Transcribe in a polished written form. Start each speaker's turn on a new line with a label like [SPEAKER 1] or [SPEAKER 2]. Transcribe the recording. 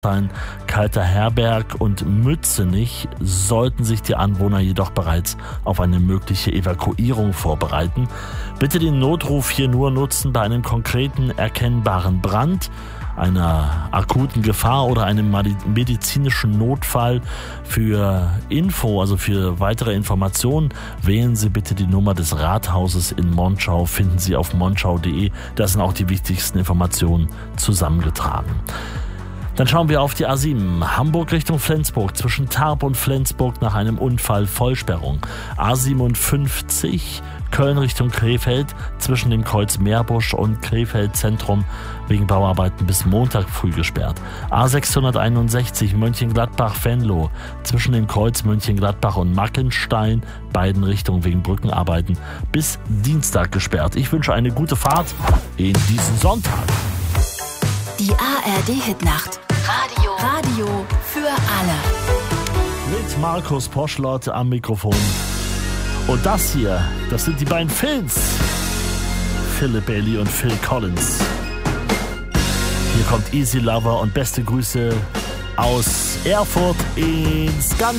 [SPEAKER 1] Kalter Herberg und Mützenich sollten sich die Anwohner jedoch bereits auf eine mögliche Evakuierung vorbereiten. Bitte den Notruf hier nur nutzen bei einem konkreten erkennbaren Brand, einer akuten Gefahr oder einem medizinischen Notfall. Für Info, also für weitere Informationen, wählen Sie bitte die Nummer des Rathauses in Monschau, finden Sie auf monschau.de. Da sind auch die wichtigsten Informationen zusammengetragen. Dann schauen wir auf die A7, Hamburg Richtung Flensburg, zwischen Tarp und Flensburg nach einem Unfall Vollsperrung. A57, Köln Richtung Krefeld, zwischen dem Kreuz Meerbusch und Krefeld Zentrum wegen Bauarbeiten bis Montag früh gesperrt. A661, Mönchengladbach-Venlo, zwischen dem Kreuz Mönchengladbach und Mackenstein, beiden Richtungen wegen Brückenarbeiten, bis Dienstag gesperrt. Ich wünsche eine gute Fahrt in diesen Sonntag.
[SPEAKER 2] Die ARD-Hitnacht. Radio für alle.
[SPEAKER 1] Mit Markus Poschlott am Mikrofon. Und das hier, das sind die beiden Phils. Philip Bailey und Phil Collins. Hier kommt Easy Lover und beste Grüße aus Erfurt ins ganze